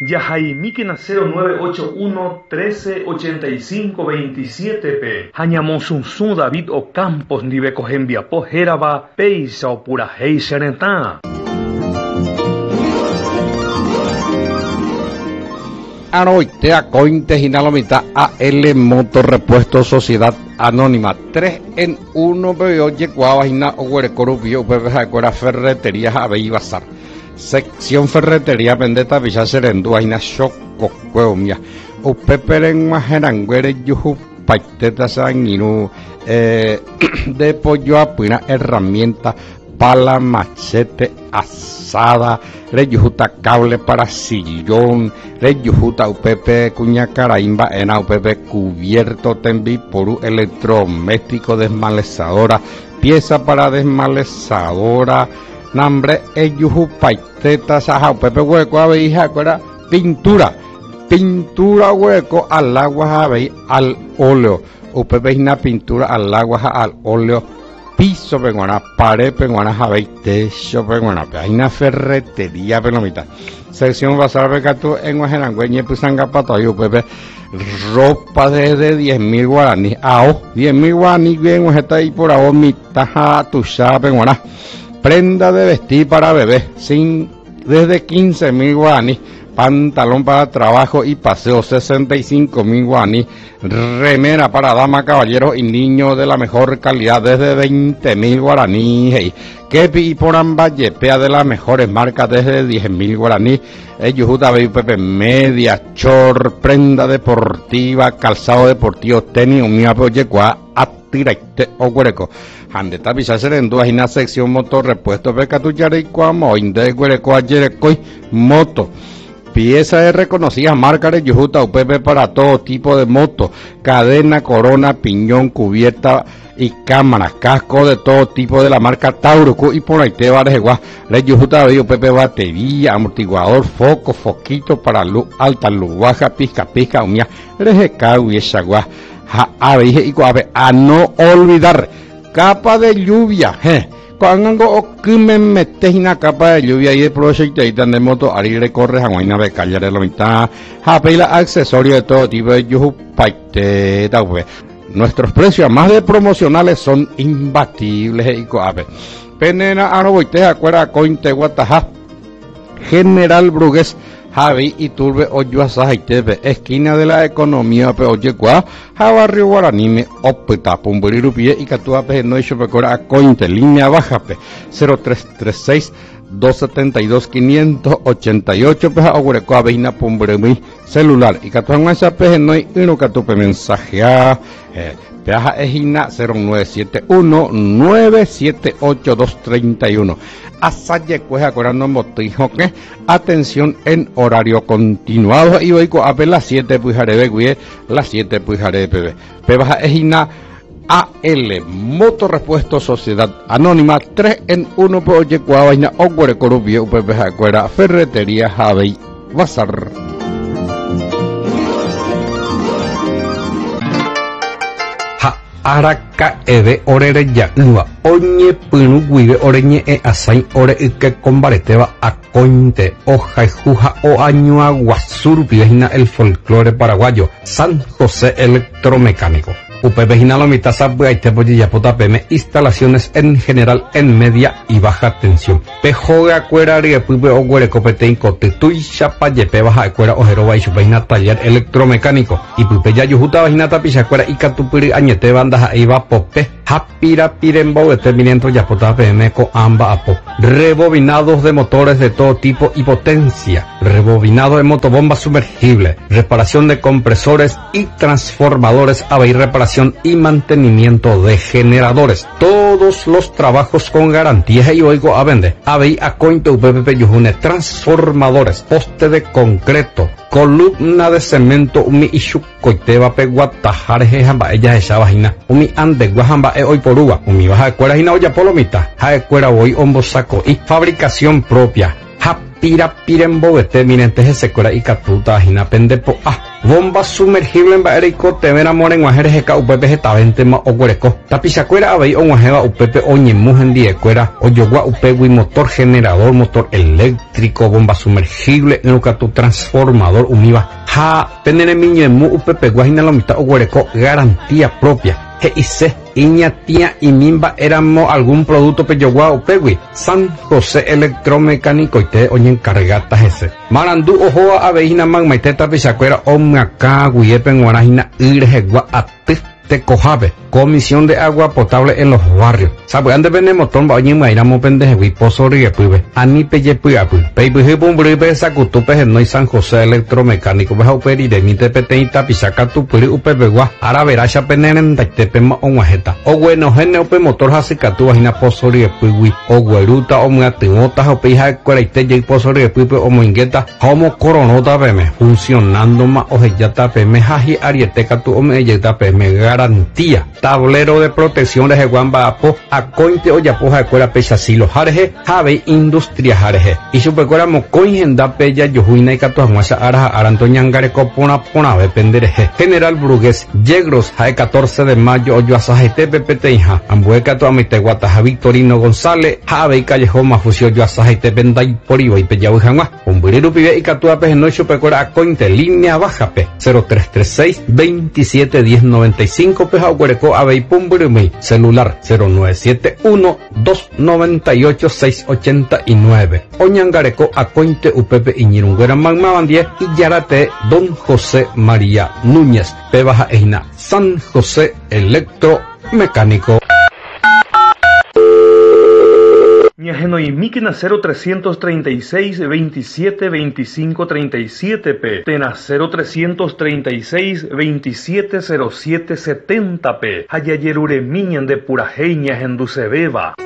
Yajaimíquena 0981 1385 27p. Hañamonsunsun David Ocampos Nivecogembiapo Jeraba Peisa o Purajei Serentá. Aroite a Cointe Ginalomita AL Motorrepuesto Sociedad Anónima 3 en 1 pero oye Guavajina Oguerecorubio Upepejacuera Ferretería Javei Bazar sección Ferretería Vendetta Villa Serendú Aina Choco Cueumia Upeperen Majeranguere Yuju Paiteta Sanguinu de pollo a puna herramienta pala, machete, asada, reyujuta cable para sillón, reyujuta upepe cuña caraimba ena upepe cubierto tembi poru electrodoméstico desmalezadora, pieza para desmalezadora, nambre eyuju paiteta saja upepe hueco abeija cuera pintura hueco al agua abeí al óleo, upepe una pintura al agua al óleo. Piso penguana, pared penguana, javei, techo penguana, hay una ferretería penomita. Sección Bazar Becatu en Guajerangüeñe, Pusangapata, y Pepe, ropa desde 10.000 guaraníes. 10.000 guaraníes, bien, está ahí por ahora, mitad, tuya penguana. Prenda de vestir para bebé, desde 15.000 guaraníes. Pantalón para trabajo y paseo 65.000 guaraníes, remera para damas, caballeros y niños de la mejor calidad desde 20.000 guaraníes, kepi y porambayepea de las mejores marcas desde 10.000 guaraníes, yujuta pepe media, short, prenda deportiva, calzado deportivo, tenis, umiapo yecua, atiraite o guereco. Ande tapisa serendú ajina sección motor repuesto pecatuyare y cuamo, inde guereco ayerecoi moto. Pieza de reconocidas marcas de Yujuta UPP para todo tipo de motos, cadena, corona, piñón, cubierta y cámara, casco de todo tipo de la marca Taurucu y por ahí te va de Yujuta UPP batería, amortiguador, foco, foquito para luz alta, luz baja, pizca, umia, rejeca, uieshagua, a no olvidar, capa de lluvia, cuando me metes una capa de lluvia y de proyecto y de moto, ahí recorres a una becalle de la mitad, apela accesorios de todo tipo de yuju paiteta, pues. Nuestros precios más de promocionales son imbatibles y coape. Penena Aroboite, acuerda Cointe Guataja, General Brugués, Javi y Turbe Oyuasa Haitebe, esquina de la economía Peoyecua, Jabarrio Guaranime, Opeta, Pumburirupie y Catuape, no hecho pecora a Cointe, línea bajape, 0336 272 588 peja Ogurecoa Veina Pumburimi celular y Catuan WhatsApp no y uno Catupe mensajea peaja ejina 0971 978 231 asaye cueja corando motijo que atención en horario continuado y hoy a las 7 pujarebe guie las 7 pujarebe pebaja ejina AL Motorrepuesto Sociedad Anónima 3 en 1 proyecto vaina Ogure Corubio UPPJ Cuera Ferretería Javei Bazar. Araca ede orere ya uva oñe punu guive oreñe asai ore que combareteba a Cointe hoja y juja o año aguazur vigina el folclore paraguayo San José Electromecánico. UPPJ la mitad sabe y te voy a potapeme instalaciones en general en media y baja tensión. Pejoga cuera rie pupe o guere copete incote tui chapa yepe baja cuera ojero vai chupina taller electromecánico y pupe ya yujuta vagina tapicha cuera y catupiri añete bandas ahí va pope hapira pirembo determinando ya potapeme co amba apo rebobinados de motores de todo tipo y potencia, rebobinado de motobombas sumergibles, reparación de compresores y transformadores, y reparación y mantenimiento de generadores, todos los trabajos con garantía y oigo a vender, abei a Cointe UPP Yujune, transformadores, poste de concreto, columna de cemento, umi ishu coiteba peguatajare jamba ella esa vagina, umi ande guajamba hoy por uva, umi baja de cuera jina olla polomita, ja de cuera hoy hombo saco y fabricación propia, ja pira pirembo vete minentes ese cuera y catuta jina pendepo bomba sumergible mba'ereiko tevérã morẽguaje reheka upépe hetavéntema oguereko tapichakuéra avei og̃uahẽva upépe oñemu hendiekuéra ojogua upégui motor generador, motor eléctrico, bomba sumergible, yrukatu transformador umíva ha peneremiñoemu upépegua hína lo mitad oguereko garantía propia he'ise iñatía imimba éramo algún producto pejogua upégui San José Electromecánico ite oñencarregata hese marandu ohóva aveihína magmaite tapichakuéra omyaka guiépe g̃uarãhína y rehegua aty tekohápe comisión de agua potable en los barrios sapy'ánte pene motor mba'oñemyvaíramo pendehegui pozo ryguepýpe ani pejepy'apy peipyhy pumbyrýpe sakutúpe henói San José Electromecánico ha upe riremíte peteĩ tapicha katupyry upepegua araverácha penerendaitépe og̃uahẽta oguenohéne upe motor hasykatúvahína pozo ryguepýgui oguerúta omyatyvõta ha upéi ha'ekuéraite jey pozo ryguepýpe omoinggéta ha omokoróta peme funcionándoma ohejáta peme ha hi'ariete katu ome'ẽjeýta peme garantía tablero de protección rehegua mba'apo akóinte ojapo ha'ekuéra pechasilo harehe ha avei industria harehe ichupekuéra mokõi hendápe jajuhúina ikatu hag̃uácha ára ndoñangareko porãve penderehe General Brugués Yegros ha'e 14 de mayo ojoasãhaitépe peteĩha ambue katu amaite Guataha Victorino González ha avei Callejón Mafusi ojoasãhaitépe ndaiporivóipe javy hag̃ua umbyry rupive ikatuape henói chupekuéra akóinte línea bajape 0336 27 10 95 pe ha oguereko avei pumbyrymýi celular 0971 298 689 oñangareko akóinte upépe iñirũnguéra maymavandie ijarate Don José María Núñez péva ha'eína San José Electromecánico. Ñahenoimíquena 0336 27 25 37 p. Tena 0336 27 07 70 p. Hayayeruremiñan de Purajeña en Ducebeba.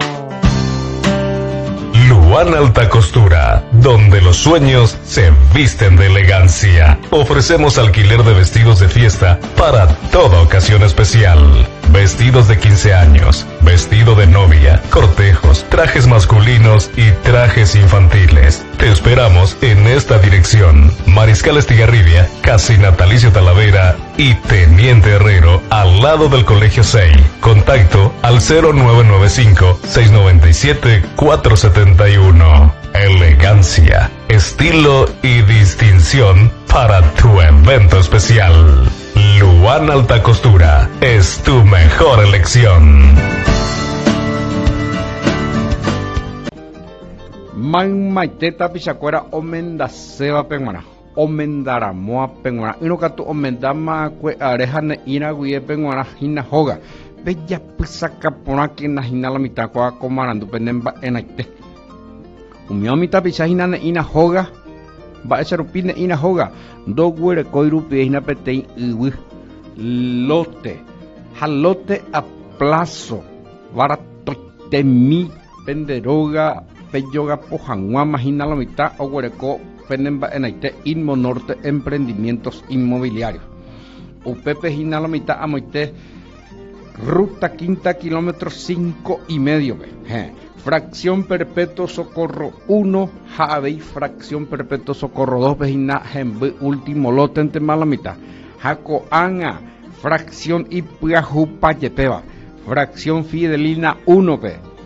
Luan Alta Costura, donde los sueños se visten de elegancia. Ofrecemos alquiler de vestidos de fiesta para toda ocasión especial. Vestidos de 15 años, vestido de novia, cortejos, trajes masculinos y trajes infantiles. Te esperamos en esta dirección: Mariscal Estigarribia, casi Natalicio Talavera y Teniente Herrero, al lado del Colegio 6. Contacto al 0995-697-471. Elegancia, estilo y distinción para tu evento especial. Luan Alta Costura es tu mejor elección. Magmaite tapichakuéra omendaseva peg̃uarã omendaramoa peg̃uarã yrukatu omendama kue'areha ne'írã guive peg̃uarã hína hóga pejapysakaporãke hína la mitad ko marandu pene mba'enaite umíva tapicha hína ne'írã hóga mba'éicha rupi ne'írã hóga ndoguerekói rupi hína peteĩ yvy lote ha lote a plazo baratoitemi penderoga pejoga pohag̃uáma hína la mitad oguereko pene mba'enaite Inmonorte Emprendimientos Inmobiliarios upépe hína la mitad amoite ruta quinta kilómetro 5,5 fracción Perpetuo Socorro 1 ha avei fracción Perpetuo Socorro 2 hína hemby último lote entema la mitad ha ko'ág̃a fracción Ipyahupajepéva fracción Fidelina 1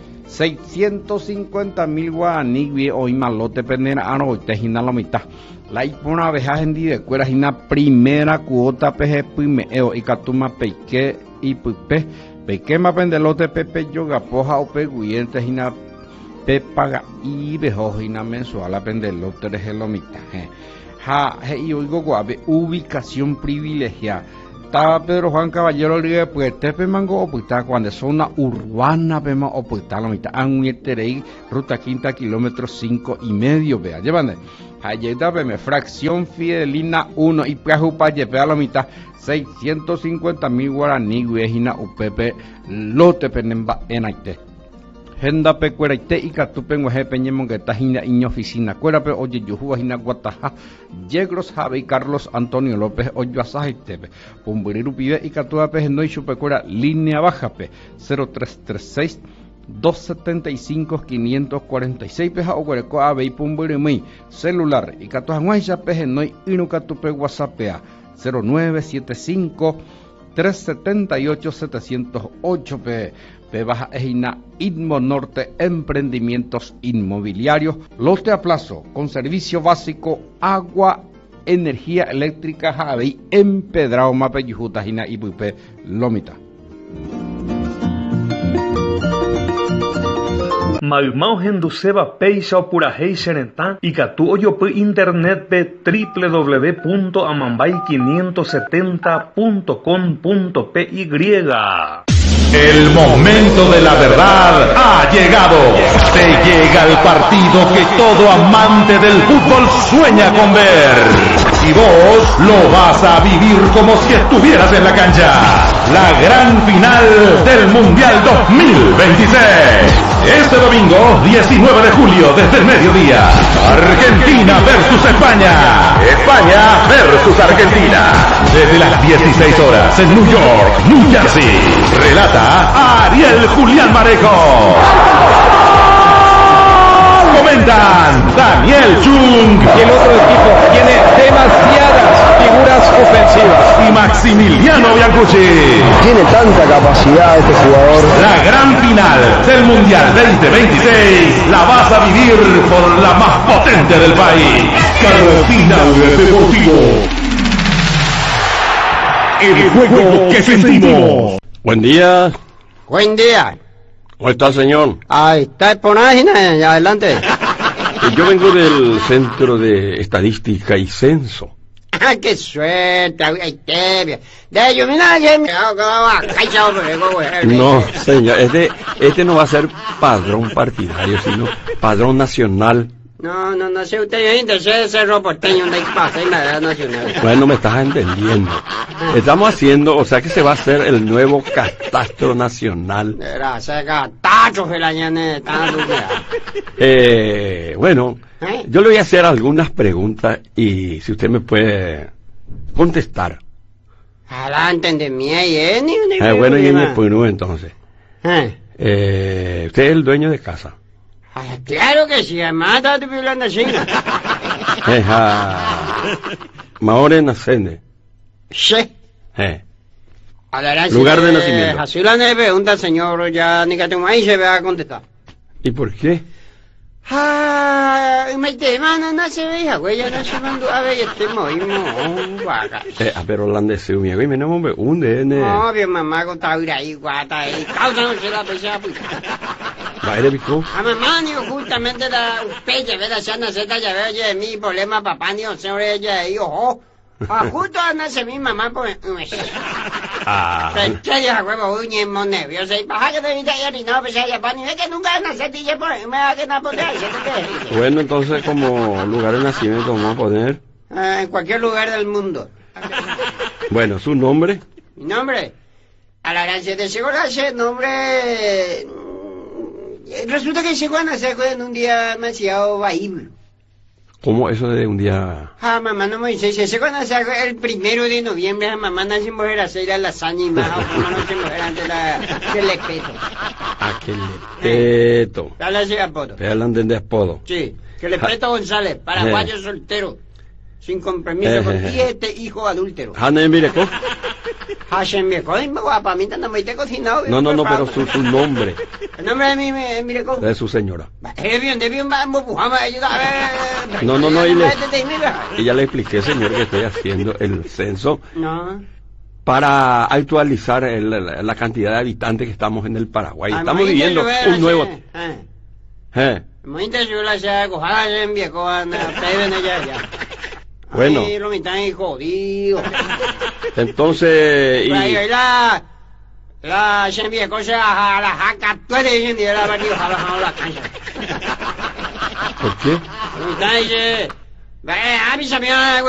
650.000 guaraní guie oĩma lote penera'ãrõ oite hína la mitad la iporãveha hendivekuéra hína primera cuota pehepyme'ẽvo ikatúma peike ipype peikéma pendelote pejogapo ha upeguiente hína pepaga'íveho hína mensual pendelote rehe la mitad ha he'i oikokuápe ubicación privilegiada. Estaba Pedro Juan Caballero Riguepuetepe mango opyta cuando zona urbana pema opyta la mitad anguieterei ruta quinta kilómetro 5,5 vea llévame hayeta peme fracción Fidelina 1 y Piajupayepe a la mitad 650.000 guaraní guejina upepe lote penemba enaite hendape kueraite ikatupe nguehepe ñemongueta hína iña oficina kuérape ojejuhúva hína Guataha Yegros havei Carlos Antonio López ojoasãhaitépe pumbyrý rupive ikatuape henói chupekuéra línea bajape 0336 275-546 peja oguereko avei pumbyrymýi celular ikatuhag̃uáicha pehenói irũkatupe WhatsAppea 0975 378-708 pe baja ejina Idmo Norte Emprendimientos Inmobiliarios, lote a plazo con servicio básico, agua, energía eléctrica, Javi, empedrado mapeyujuta jina ipupe lomita. Maymao henduseba peixa opurahei xerentá ikatu ojopy internet pe www.amambay570.com.py. El momento de la verdad ha llegado. Se llega el partido que todo amante del fútbol sueña con ver. Y vos lo vas a vivir como si estuvieras en la cancha. La gran final del Mundial 2026. Este domingo, 19 de julio, desde el mediodía. Argentina versus España. España versus Argentina. Desde las 16 horas en New York, New Jersey. Relata Ariel Julián Marejo. Comentan Daniel Chung. Y el otro equipo tiene demasiadas figuras ofensivas. Y Maximiliano Biancucci. Tiene tanta capacidad este jugador. La gran final del Mundial 2026 la vas a vivir por la más potente del país. Carfinal Deportivo. El juego que sentimos. Buen día. Buen día. ¿Cómo está, señor? Ahí está por ahí, adelante. Yo vengo del Centro de Estadística y Censo. ¡Ah, qué suerte! No, señor, este no va a ser padrón partidario, sino padrón nacional. No sé usted, yo de Cerro Porteño, donde pasa en la nacional. Bueno, me estás entendiendo. Estamos haciendo, o sea que se va a hacer el nuevo catastro nacional. Bueno, yo le voy a hacer algunas preguntas y si usted me puede contestar. Adelante, de mí, Bueno, y me pongo entonces. Usted es el dueño de casa. Claro que sí, además está hablando así. Mahore Nacende. Sí. Lugar de nacimiento. Así le pregunta, señor, ya ni que tu maíz se va a contestar. ¿Y por qué? Me demanda, no se veía, güey, ya no se mandó a ver este movimiento, vaca. Pero la de su amigo, y me no me hunde, No, bien mamá, con taura ahí, guata, ahí, causa no se la pesaba, pues. ¿Va a ir pico? A mamá, ni justamente la peche, ¿verdad? Ya no se ya veo, oye, mi problema, papá, ni señor, ella ahí, ojo. Justo nace mi mamá, pues. ¿Qué dijo, huevo, uñe, nervioso? Y baja que te viste ayer y no, pues ella, pan, y es que nunca nace, dije, pues, me va a quedar por ahí, ¿sí? Bueno, entonces, como lugar de nacimiento, vamos a poner. En cualquier lugar del mundo. Bueno, ¿su nombre? Mi nombre. A la gracia de seguridad, ese nombre. Resulta que llegó a nacer en un día demasiado vaíble. ¿Cómo eso de un día? Mamá no me dice, se llegó a nacer el 1 de noviembre, mamá nace en mujer a hacer la lasaña y más, como no se mujer antes del lepeto. Que lepeto. Dale así apodo. Te hablan de apodo. Sí, que lepeto González, paraguayo soltero, sin compromiso, con 7 hijos adúlteros. ¿Hane Mireco? Hashem Mireco, guapa, mí no me he cocinado. No, pero su nombre. El nombre de mi Mireco. De su señora. No, y ya le expliqué, señor, que estoy haciendo el censo. Para actualizar la cantidad de habitantes que estamos en el Paraguay. Estamos viviendo un nuevo... Bueno. Entonces... La gente cosa a la jaca, tú eres gente de la barriga, a la cancha. ¿Por qué? Avísame,